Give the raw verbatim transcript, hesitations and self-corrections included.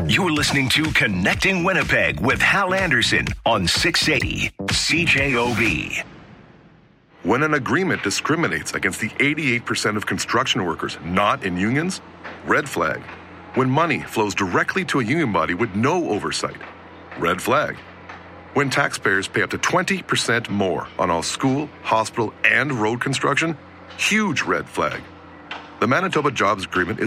You're listening to Connecting Winnipeg with Hal Anderson on six eighty C J O B. When an agreement discriminates against the eighty-eight percent of construction workers not in unions, red flag. When money flows directly to a union body with no oversight, red flag. When taxpayers pay up to twenty percent more on all school, hospital, and road construction, huge red flag. The Manitoba Jobs Agreement is